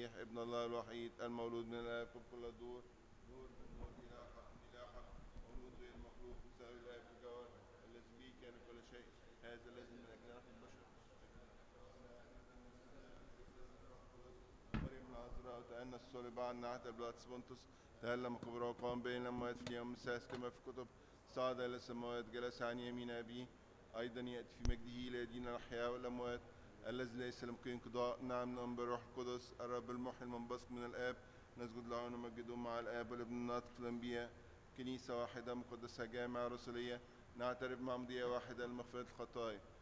المسيح ابن الله الوحيد المولود من الآب قبل كل الدور، نور من نور إلى حق من إلى حق، مولود غير مخلوق مساوي الآب في الجوهر، الذي به كان كل شيء، هذا الذي من أجل نحن البشر مريم العذراء وتأنس صلب عنا حتى بلاطس بنطس، تهلم كبره وقام بين الأموات في اليوم السادس كما في الكتب، صعد إلى السماوات جلس عن يمين أبيه، أيضا يأتي في مجده ليدين الأحياء والأموات، الذي ليس له انقضاء. نعم نؤمن بالروح القدس الرب المحيي المنبثق من الآب، نسجد له ونمجده مع الآب والابن الناطق في الأنبياء، كنيسة واحدة مقدسة جامعة رسولية، نعترف بمعمودية واحدة لمغفرة الخطايا،